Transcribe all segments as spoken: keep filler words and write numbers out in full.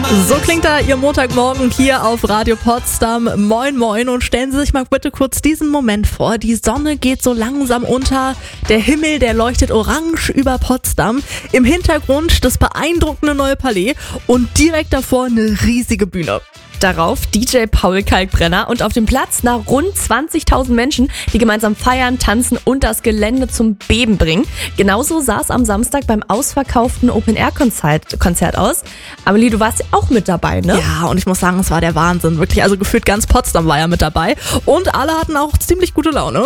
So klingt da Ihr Montagmorgen hier auf Radio Potsdam. Moin moin und stellen Sie sich mal bitte kurz diesen Moment vor. Die Sonne geht so langsam unter, der Himmel, der leuchtet orange über Potsdam. Im Hintergrund das beeindruckende neue Palais und direkt davor eine riesige Bühne. Darauf D J Paul Kalkbrenner und auf dem Platz nach rund zwanzigtausend Menschen, die gemeinsam feiern, tanzen und das Gelände zum Beben bringen. Genauso sah es am Samstag beim ausverkauften Open-Air-Konzert Konzert aus. Amelie, du warst ja auch mit dabei, ne? Ja, und ich muss sagen, es war der Wahnsinn. Wirklich, also gefühlt ganz Potsdam war ja mit dabei. Und alle hatten auch ziemlich gute Laune.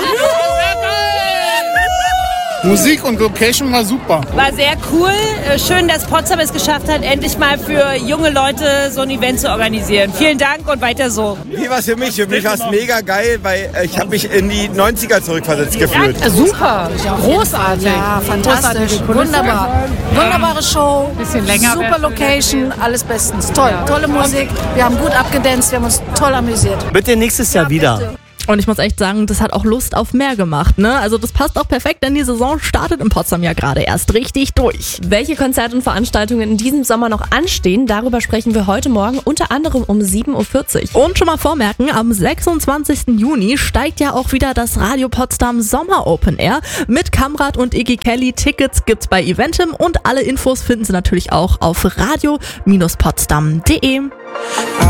Musik und Location war super. War sehr cool. Schön, dass Potsdam es geschafft hat, endlich mal für junge Leute so ein Event zu organisieren. Vielen Dank und weiter so. Wie war es für mich? Für mich war es mega geil, weil ich habe mich in die neunziger zurückversetzt gefühlt. Ja, super, großartig. Ja, fantastisch, wunderbar. Wunderbare Show, bisschen länger super Location, alles bestens. Toll, tolle Musik. Wir haben gut abgedanced, wir haben uns toll amüsiert. Bitte nächstes Jahr wieder. Bitte. Und ich muss echt sagen, das hat auch Lust auf mehr gemacht, ne? Also das passt auch perfekt, denn die Saison startet in Potsdam ja gerade erst richtig durch. Welche Konzerte und Veranstaltungen in diesem Sommer noch anstehen, darüber sprechen wir heute Morgen unter anderem um sieben Uhr vierzig. Und schon mal vormerken, am sechsundzwanzigsten Juni steigt ja auch wieder das Radio Potsdam Sommer Open Air mit Kamrat und Iggy Kelly. Tickets gibt's bei Eventim und alle Infos finden Sie natürlich auch auf radio Bindestrich potsdam punkt de.